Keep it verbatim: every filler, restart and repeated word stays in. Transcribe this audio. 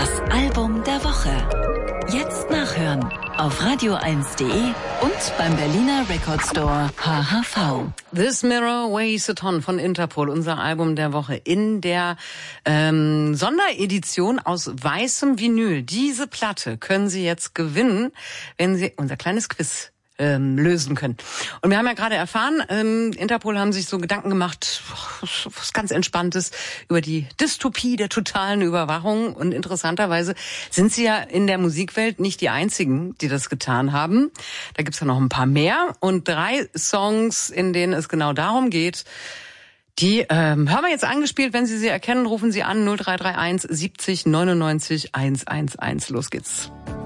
Das Album der Woche. Jetzt nachhören auf radio eins punkt de und beim Berliner Record Store H H V. This Mirror Weighs a Ton von Interpol, unser Album der Woche in der ähm, Sonderedition aus weißem Vinyl. Diese Platte können Sie jetzt gewinnen, wenn Sie unser kleines Quiz ähm, lösen können. Und wir haben ja gerade erfahren, ähm, Interpol haben sich so Gedanken gemacht, was ganz Entspanntes über die Dystopie der totalen Überwachung. Und interessanterweise sind sie ja in der Musikwelt nicht die einzigen, die das getan haben. Da gibt's ja noch ein paar mehr. Und drei Songs, in denen es genau darum geht, die ähm, hören wir jetzt angespielt. Wenn Sie sie erkennen, rufen Sie an null drei drei eins siebzig neunundneunzig hundertelf. Los geht's.